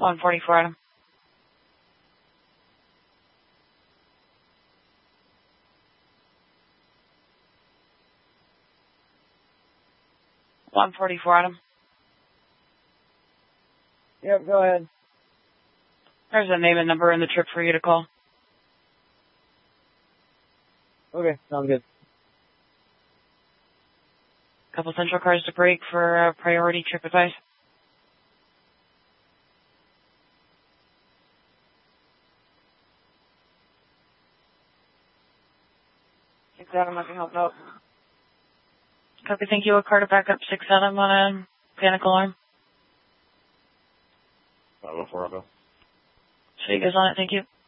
144 Adam. Adam. Yep, go ahead. There's a name and number in the trip for you to call. Okay, sounds good. Couple central cars to break for priority trip advice. 6 Adam, I can help out. Copy, thank you. A car to back up 6 Adam on a panic alarm. 504 Echo. So you guys on it, thank you.